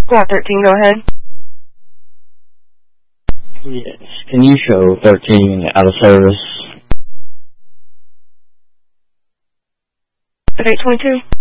Squad 13, go ahead. Yes. Can you show 13 out of service? At 822.